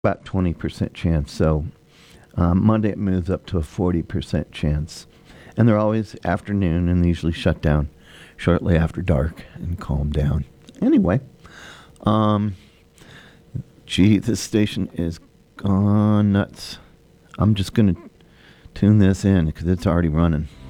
about 20% chance. So Monday it moves up to a 40% chance. And they're always afternoon and they usually shut down shortly after dark and calm down. Anyway, this station is gone nuts. I'm just going to tune this in because it's already running.